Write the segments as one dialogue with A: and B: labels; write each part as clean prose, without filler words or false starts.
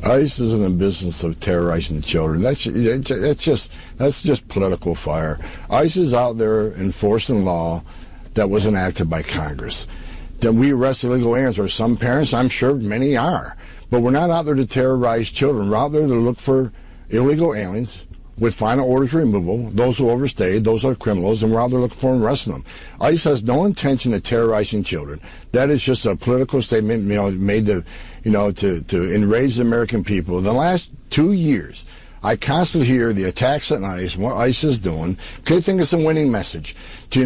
A: ICE is in the business of terrorizing children. That's just political fire. ICE is out there enforcing law that was enacted by Congress. Then we arrest illegal aliens, or some parents, I'm sure many are. But we're not out there to terrorize children. We're out there to look for illegal aliens with final orders removal, those who overstayed, those are criminals, and we're out there looking for them and arresting them. ICE has no intention of terrorizing children. That is just a political statement, made to enrage the American people. In the last 2 years, I constantly hear the attacks on ICE, what ICE is doing. They think it's a winning message to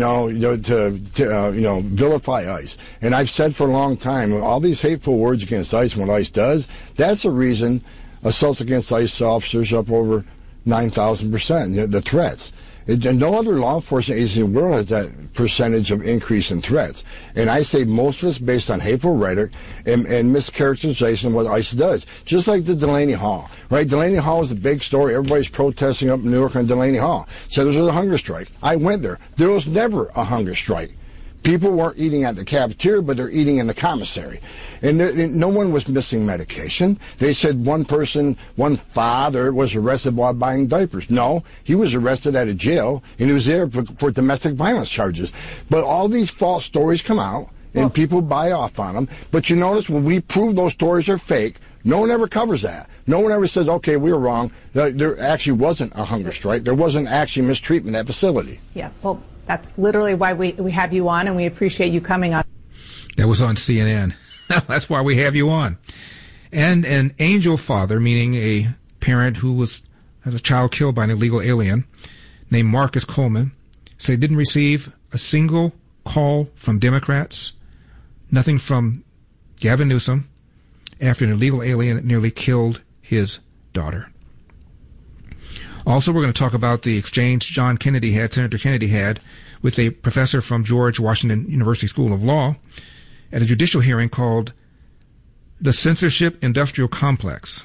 A: vilify ICE. And I've said for a long time, all these hateful words against ICE and what ICE does, that's the reason assaults against ICE officers are up over 9,000%, the threats. And no other law enforcement agency in the world has that percentage of increase in threats. And I say most of it's based on hateful rhetoric and mischaracterization of what ICE does. Just like the Delaney Hall, right? Delaney Hall is a big story. Everybody's protesting up in New York on Delaney Hall. Said there was a hunger strike. I went there. There was never a hunger strike. People weren't eating at the cafeteria, but they're eating in the commissary. And no one was missing medication. They said one father was arrested while buying diapers. No, he was arrested at a jail, and he was there for domestic violence charges. But all these false stories come out, and people buy off on them. But you notice when we prove those stories are fake, no one ever covers that. No one ever says, okay, we were wrong. There actually wasn't a hunger strike. There wasn't actually mistreatment at that facility.
B: Yeah, well, that's literally why we have you on, and we appreciate you coming on.
C: That was on CNN. That's why we have you on. And an angel father, meaning a parent who had a child killed by an illegal alien named Marcus Coleman, said he didn't receive a single call from Democrats, nothing from Gavin Newsom, after an illegal alien nearly killed his daughter. Also, we're going to talk about the exchange Senator Kennedy had with a professor from George Washington University School of Law at a judicial hearing called the Censorship Industrial Complex,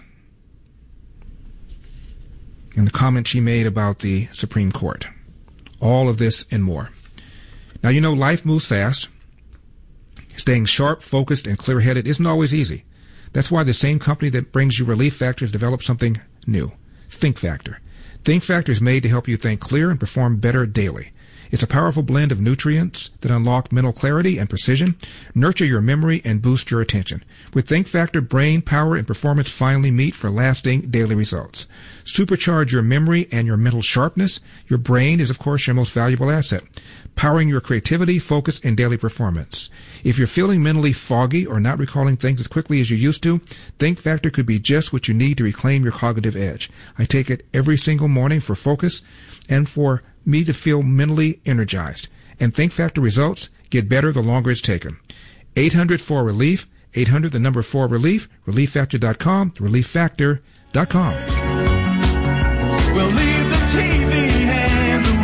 C: and the comment she made about the Supreme Court. All of this and more. Now, life moves fast. Staying sharp, focused, and clear-headed isn't always easy. That's why the same company that brings you Relief Factor has developed something new, Think Factor. Think Factor is made to help you think clear and perform better daily. It's a powerful blend of nutrients that unlock mental clarity and precision, nurture your memory, and boost your attention. With Think Factor, brain power and performance finally meet for lasting daily results. Supercharge your memory and your mental sharpness. Your brain is, of course, your most valuable asset, powering your creativity, focus, and daily performance. If you're feeling mentally foggy or not recalling things as quickly as you used to, Think Factor could be just what you need to reclaim your cognitive edge. I take it every single morning for focus and for me to feel mentally energized. And Think Factor results get better the longer it's taken. 800-4-RELIEF, 800 the number 4-RELIEF, ReliefFactor.com, ReliefFactor.com.
D: We'll leave the TV and the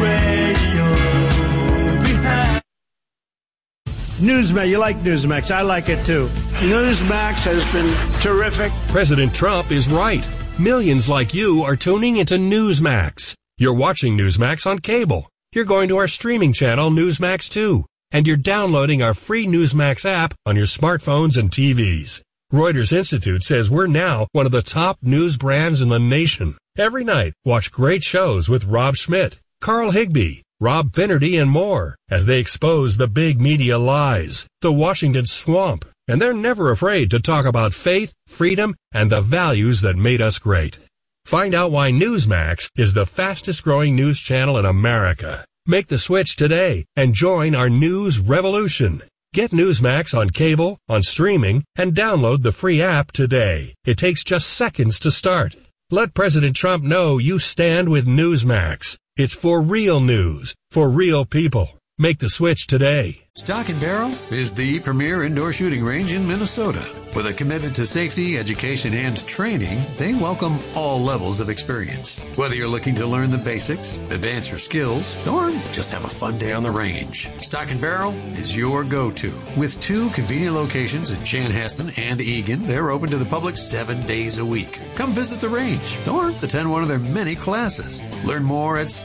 D: radio behind.
E: Newsmax, you like Newsmax. I like it too. Newsmax has been terrific.
F: President Trump is right. Millions like you are tuning into Newsmax. You're watching Newsmax on cable. You're going to our streaming channel, Newsmax 2. And you're downloading our free Newsmax app on your smartphones and TVs. Reuters Institute says we're now one of the top news brands in the nation. Every night, watch great shows with Rob Schmidt, Carl Higbie, Rob Finnerty, and more as they expose the big media lies, the Washington swamp. And they're never afraid to talk about faith, freedom, and the values that made us great. Find out why Newsmax is the fastest growing news channel in America. Make the switch today and join our news revolution. Get Newsmax on cable, on streaming, and download the free app today. It takes just seconds to start. Let President Trump know you stand with Newsmax. It's for real news, for real people. Make the switch today.
G: Stock and Barrel is the premier indoor shooting range in Minnesota. With a commitment to safety, education, and training, they welcome all levels of experience. Whether you're looking to learn the basics, advance your skills, or just have a fun day on the range, Stock and Barrel is your go-to. With 2 convenient locations in Chanhassen and Eagan, they're open to the public 7 days a week. Come visit the range or attend one of their many classes. Learn more at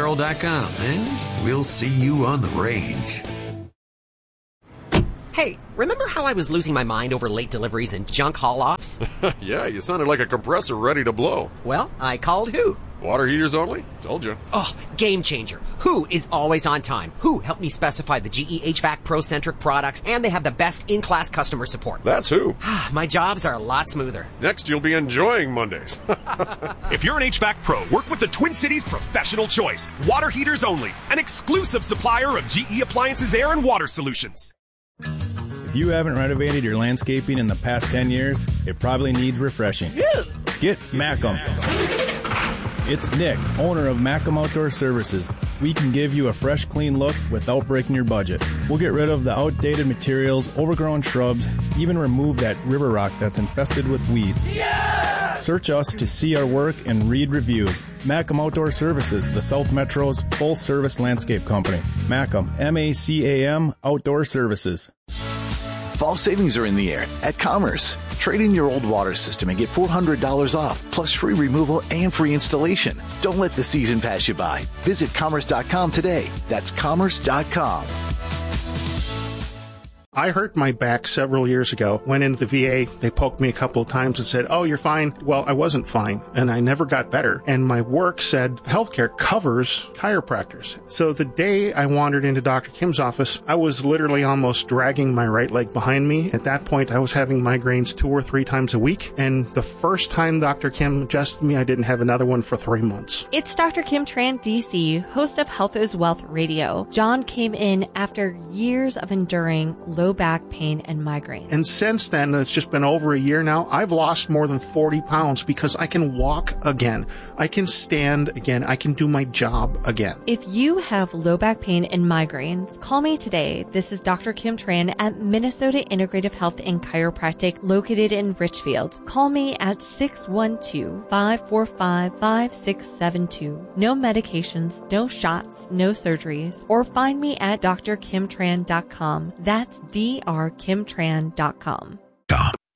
G: stockandbarrel.com, and we'll see you on the range.
H: Hey, remember how I was losing my mind over late deliveries and junk haul-offs?
I: Yeah, you sounded like a compressor ready to blow.
H: Well, I called Who.
I: Water heaters only? Told you.
H: Oh, game changer. Who is always on time. Who helped me specify the GE HVAC Pro-centric products, and they have the best in-class customer support.
I: That's Who.
H: My jobs are a lot smoother.
I: Next, you'll be enjoying Mondays.
J: If you're an HVAC pro, work with the Twin Cities Professional Choice. Water heaters only. An exclusive supplier of GE Appliances Air and Water Solutions.
K: If you haven't renovated your landscaping in the past 10 years, it probably needs refreshing. Get Macam. It's Nick, owner of Macam Outdoor Services. We can give you a fresh, clean look without breaking your budget. We'll get rid of the outdated materials, overgrown shrubs, even remove that river rock that's infested with weeds. Yeah! Search us to see our work and read reviews. Macam Outdoor Services, the South Metro's full-service landscape company. Macam, M-A-C-A-M, Outdoor Services.
L: Fall savings are in the air at Commerce. Trade in your old water system and get $400 off, plus free removal and free installation. Don't let the season pass you by. Visit commerce.com today. That's commerce.com.
M: I hurt my back several years ago. Went into the VA. They poked me a couple of times and said, "Oh, you're fine." Well, I wasn't fine, and I never got better. And my work said healthcare covers chiropractors. So the day I wandered into Dr. Kim's office, I was literally almost dragging my right leg behind me. At that point, I was having migraines 2 or 3 times a week. And the first time Dr. Kim adjusted me, I didn't have another one for 3 months.
N: It's Dr. Kim Tran, DC, host of Health is Wealth Radio. John came in after years of enduring low back pain and migraines.
M: And since then, it's just been over a year now, I've lost more than 40 pounds because I can walk again. I can stand again. I can do my job again.
N: If you have low back pain and migraines, call me today. This is Dr. Kim Tran at Minnesota Integrative Health and Chiropractic located in Richfield. Call me at 612-545-5672. No medications, no shots, no surgeries. Or find me at drkimtran.com. That's drkimtran.com.